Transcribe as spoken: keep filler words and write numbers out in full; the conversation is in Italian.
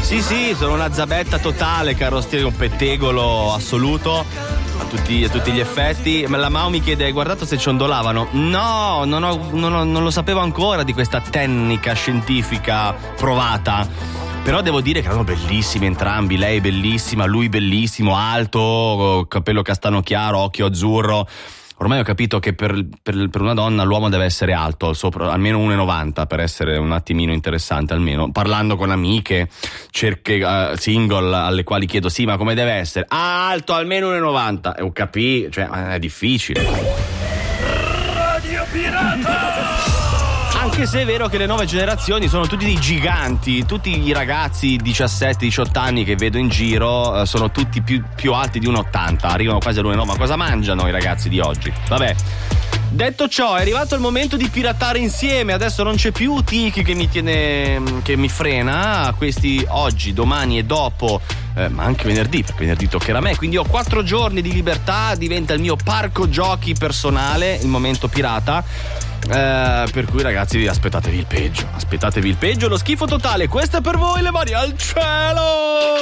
Sì, sì, sono una zabetta totale, caro Stile, un pettegolo assoluto a tutti, a tutti gli effetti. La Mao mi chiede: hai guardato se ciondolavano? No, non, ho, non, ho, non lo sapevo ancora di questa tecnica scientifica provata. Però devo dire che erano bellissimi entrambi, lei bellissima, lui bellissimo, alto, capello castano chiaro, occhio azzurro. Ormai ho capito che per, per, per una donna l'uomo deve essere alto, sopra, almeno uno e novanta per essere un attimino interessante, almeno. Parlando con amiche, cerche uh, single alle quali chiedo: sì, ma come deve essere? Ah, alto, almeno uno e novanta. E ho capito, cioè è difficile. Radio Pirata! Anche se è vero che le nuove generazioni sono tutti dei giganti, tutti i ragazzi diciassette diciotto anni che vedo in giro sono tutti più, più alti di uno e ottanta, arrivano quasi a uno e novanta. Ma cosa mangiano i ragazzi di oggi? Vabbè. Detto ciò, è arrivato il momento di piratare insieme. Adesso non c'è più Tiki che mi tiene, che mi frena. Questi oggi, domani e dopo, eh, ma anche venerdì, perché venerdì toccherà a me. Quindi ho quattro giorni di libertà, diventa il mio parco giochi personale, il momento pirata. Eh, per cui ragazzi, aspettatevi il peggio, aspettatevi il peggio, lo schifo totale. Questo è per voi, le mani al cielo.